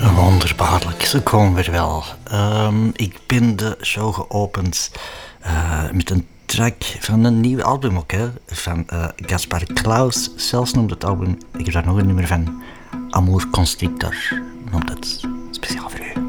Wonderbaarlijk, ze komen weer wel. Ik ben de show geopend met een track van een nieuw album ook, hè, van Gaspar Klaus. Zelfs noemt het album, ik heb daar nog een nummer van, Amour Constrictor, noemt het speciaal voor u.